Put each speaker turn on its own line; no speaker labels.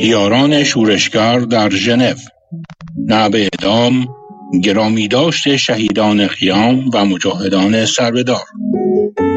یاران شورشگر در ژنو، نعب اعدام، گرامی داشت شهیدان قیام و مجاهدان سربدار.